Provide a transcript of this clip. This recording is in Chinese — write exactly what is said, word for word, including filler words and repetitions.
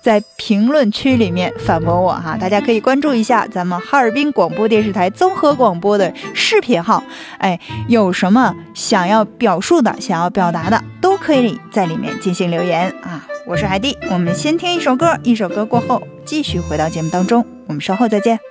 在评论区里面反驳我哈。大家可以关注一下咱们哈尔滨广播电视台综合广播的视频号，哎，有什么想要表述的、想要表达的，都可以在里面进行留言啊。我是海蒂，我们先听一首歌，一首歌过后继续回到节目当中，我们稍后再见。